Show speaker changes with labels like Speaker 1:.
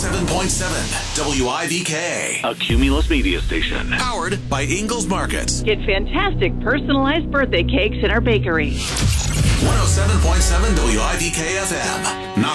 Speaker 1: 107.7 WIVK.
Speaker 2: A Cumulus media station.
Speaker 1: Powered by Ingles Markets.
Speaker 3: Get fantastic personalized birthday cakes in our bakery.
Speaker 1: 107.7 WIVK FM.